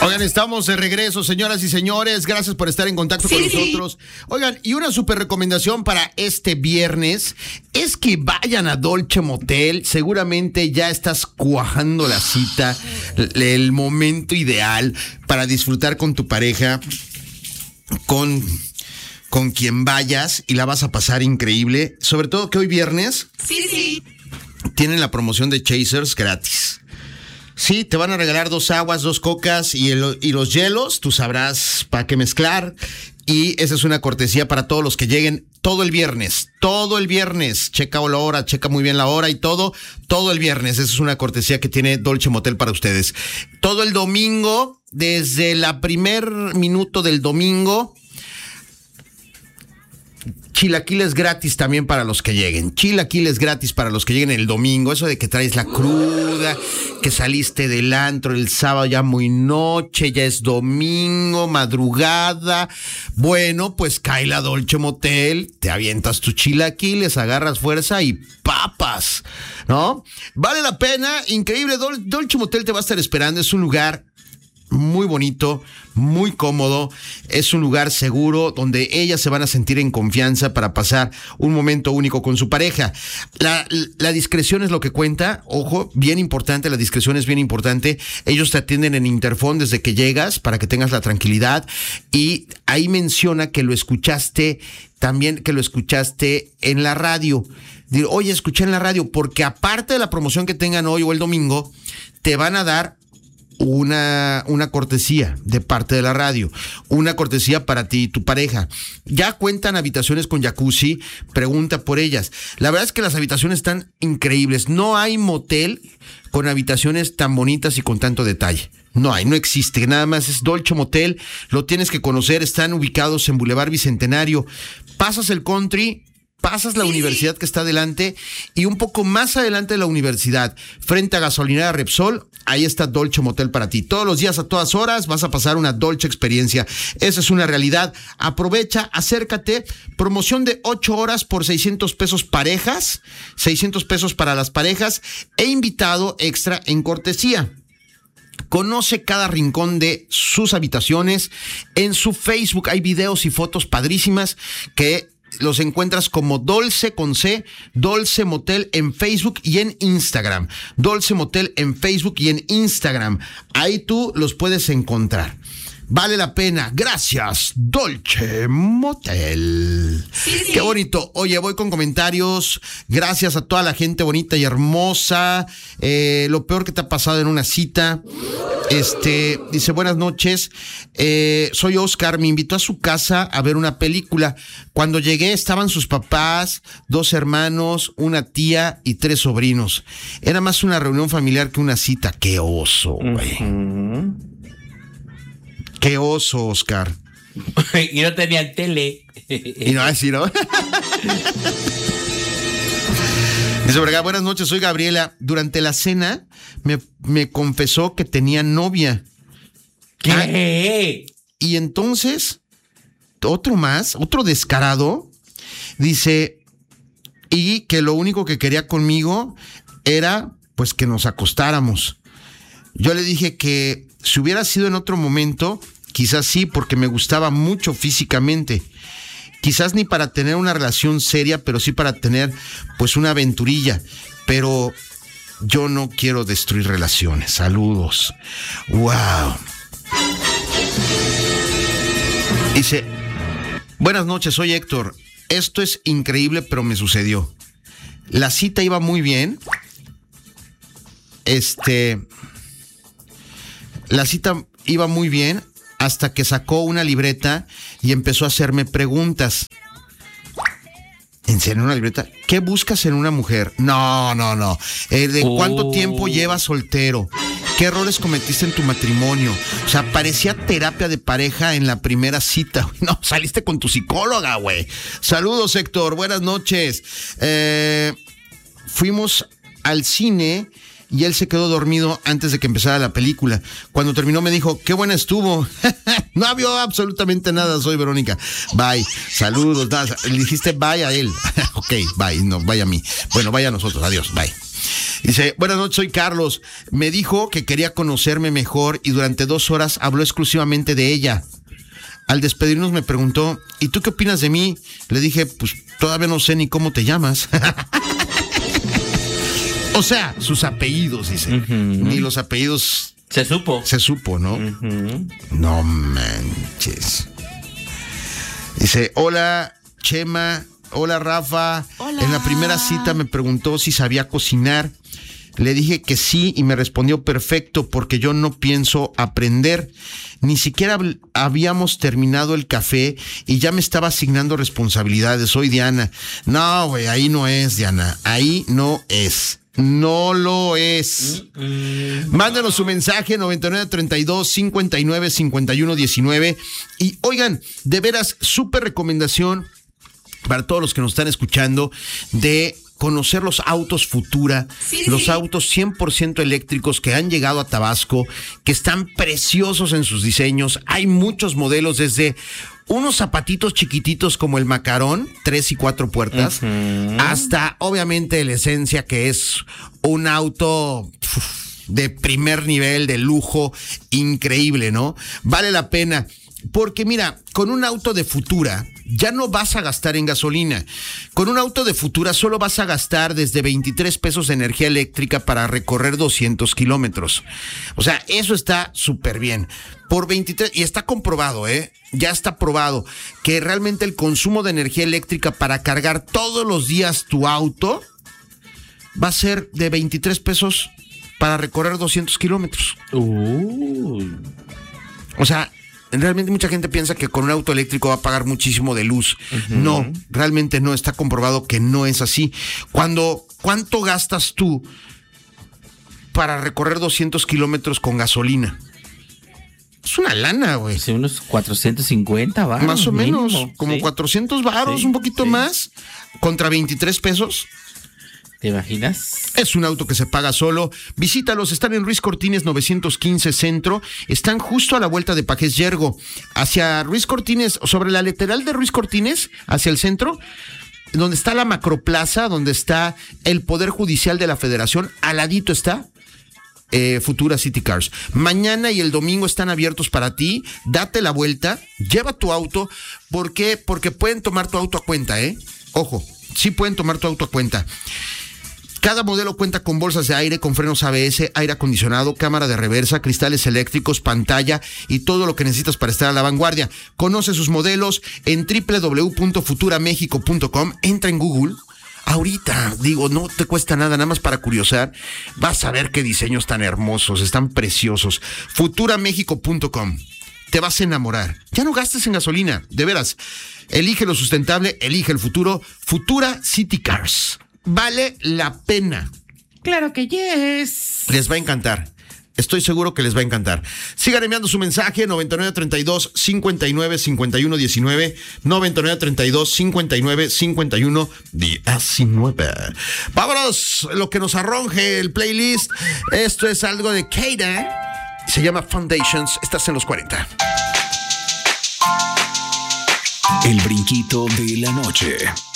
Oigan, estamos de regreso, señoras y señores. Gracias por estar en contacto con nosotros. Oigan, y una súper recomendación para este viernes es que vayan a Dolce Motel. Seguramente ya estás cuajando la cita, el momento ideal para disfrutar con tu pareja, con quien vayas, y la vas a pasar increíble. Sobre todo que hoy viernes tienen la promoción de Chasers gratis. Sí, te van a regalar 2 aguas, 2 cocas y los hielos, tú sabrás para qué mezclar. Y esa es una cortesía para todos los que lleguen todo el viernes. Checa la hora, checa muy bien la hora y todo el viernes. Esa es una cortesía que tiene Dolce Motel para ustedes. Todo el domingo, desde la primer minuto del domingo, chilaquiles gratis también para los que lleguen. Chilaquiles gratis para los que lleguen el domingo. Eso de que traes la cruda, que saliste del antro el sábado ya muy noche, ya es domingo, madrugada. Bueno, pues cae la Dolce Motel, te avientas tus chilaquiles, agarras fuerza y papas, ¿no? Vale la pena, increíble. Dolce Motel te va a estar esperando. Es un lugar muy bonito, muy cómodo, es un lugar seguro donde ellas se van a sentir en confianza para pasar un momento único con su pareja. La discreción es lo que cuenta, ojo, bien importante, la discreción es bien importante. Ellos te atienden en interfón desde que llegas para que tengas la tranquilidad, y ahí menciona que lo escuchaste en la radio. Oye, escuché en la radio, porque aparte de la promoción que tengan hoy o el domingo, te van a dar una cortesía de parte de la radio, una cortesía para ti y tu pareja. Ya cuentan habitaciones con jacuzzi, pregunta por ellas. La verdad es que las habitaciones están increíbles. No hay motel con habitaciones tan bonitas y con tanto detalle. No existe, nada más es Dolce Motel, lo tienes que conocer. Están ubicados en Boulevard Bicentenario. Pasas el country, pasas la universidad que está adelante, y un poco más adelante de la universidad, frente a Gasolinera Repsol, ahí está Dolce Motel para ti. Todos los días, a todas horas, vas a pasar una Dolce experiencia. Esa es una realidad. Aprovecha, acércate. Promoción de 8 horas por 600 pesos parejas, 600 pesos para las parejas, e invitado extra en cortesía. Conoce cada rincón de sus habitaciones. En su Facebook hay videos y fotos padrísimas que los encuentras como Dolce con C, Dolce Motel en Facebook y en Instagram. Dolce Motel en Facebook y en Instagram. Ahí tú los puedes encontrar. Vale la pena. Gracias, Dolce Motel. Qué bonito. Oye, voy con comentarios. Gracias a toda la gente bonita y hermosa. Lo peor que te ha pasado en una cita. Dice, buenas noches. Soy Oscar. Me invitó a su casa a ver una película. Cuando llegué estaban sus papás, 2 hermanos, una tía y 3 sobrinos. Era más una reunión familiar que una cita. Qué oso, güey. Qué oso, Oscar. Y no tenían tele. Y no, así, ¿no? Dice, buenas noches, soy Gabriela. Durante la cena me confesó que tenía novia. ¿Qué? Y entonces, otro descarado, dice, y que lo único que quería conmigo era, pues, que nos acostáramos. Yo le dije que si hubiera sido en otro momento, quizás sí, porque me gustaba mucho físicamente. Quizás ni para tener una relación seria, pero sí para tener, pues, una aventurilla. Pero yo no quiero destruir relaciones. Saludos. Wow. Dice, buenas noches, soy Héctor. Esto es increíble, pero me sucedió. La cita iba muy bien. La cita iba muy bien hasta que sacó una libreta y empezó a hacerme preguntas. ¿En serio, una libreta? ¿Qué buscas en una mujer? No. ¿De cuánto tiempo llevas soltero? ¿Qué errores cometiste en tu matrimonio? O sea, parecía terapia de pareja en la primera cita. No, saliste con tu psicóloga, güey. Saludos, Héctor. Buenas noches. Fuimos al cine y él se quedó dormido antes de que empezara la película. Cuando terminó me dijo, qué buena estuvo. No vio absolutamente nada, soy Verónica. Bye, saludos, nada. Le dijiste bye a él. Ok, bye, no, bye a mí. Bueno, bye a nosotros, adiós, bye. Dice, buenas noches, soy Carlos. Me dijo que quería conocerme mejor y durante 2 horas habló exclusivamente de ella. Al despedirnos me preguntó, ¿y tú qué opinas de mí? Le dije, pues todavía no sé ni cómo te llamas. O sea, sus apellidos, dice. Ni los apellidos... Se supo, ¿no? No manches. Dice, hola, Chema. Hola, Rafa. Hola. En la primera cita me preguntó si sabía cocinar. Le dije que sí y me respondió perfecto porque yo no pienso aprender. Ni siquiera habíamos terminado el café y ya me estaba asignando responsabilidades. Soy Diana. No, güey, ahí no es, Diana. Ahí no es. No lo es. Mándanos su mensaje 9932-595119. Y oigan, de veras, súper recomendación para todos los que nos están escuchando de conocer los autos Futura, los autos 100% eléctricos que han llegado a Tabasco, que están preciosos en sus diseños. Hay muchos modelos, desde unos zapatitos chiquititos como el Macarón, 3 y 4 puertas, hasta obviamente la Esencia, que es un auto de primer nivel, de lujo, increíble, ¿no? Vale la pena. Porque mira, con un auto de Futura ya no vas a gastar en gasolina. Con un auto de Futura solo vas a gastar desde 23 pesos de energía eléctrica para recorrer 200 kilómetros. O sea, eso está súper bien. Por 23, y está comprobado, ya está probado que realmente el consumo de energía eléctrica para cargar todos los días tu auto va a ser de 23 pesos para recorrer 200 kilómetros. O sea, realmente mucha gente piensa que con un auto eléctrico va a pagar muchísimo de luz. No, realmente no, está comprobado que no es así. ¿Cuánto gastas tú para recorrer 200 kilómetros con gasolina? Es una lana, güey. Sí, unos 450 varos. Más o menos, mínimo, como ¿sí? 400 varos, Sí, un poquito sí. más, contra 23 pesos. ¿Te imaginas? Es un auto que se paga solo. Visítalos, están en Ruiz Cortines 915 Centro. Están justo a la vuelta de Pajés Yergo. Hacia Ruiz Cortines, sobre la lateral de Ruiz Cortines, hacia el centro, donde está la Macroplaza, donde está el Poder Judicial de la Federación, al ladito está Futura City Cars. Mañana y el domingo están abiertos para ti. Date la vuelta, lleva tu auto. ¿Por qué? Porque pueden tomar tu auto a cuenta, Ojo, sí pueden tomar tu auto a cuenta. Cada modelo cuenta con bolsas de aire, con frenos ABS, aire acondicionado, cámara de reversa, cristales eléctricos, pantalla y todo lo que necesitas para estar a la vanguardia. Conoce sus modelos en www.futuramexico.com. Entra en Google. Ahorita, no te cuesta nada más para curiosar. Vas a ver qué diseños tan hermosos, están preciosos. Futuramexico.com. Te vas a enamorar. Ya no gastes en gasolina, de veras. Elige lo sustentable, elige el futuro. Futura City Cars. Vale la pena. Claro que yes. Les va a encantar. Estoy seguro que les va a encantar. Sigan enviando su mensaje 9932-595119, 9932-595119. Vámonos, lo que nos arroje el playlist. Esto es algo de Keida. Se llama Foundations. Estás en los 40. El brinquito de la noche.